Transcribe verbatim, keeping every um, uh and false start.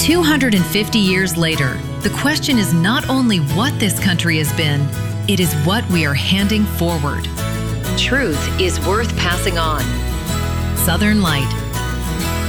two hundred fifty years later, the question is not only what this country has been, it is what we are handing forward. Truth is worth passing on. Southern Light.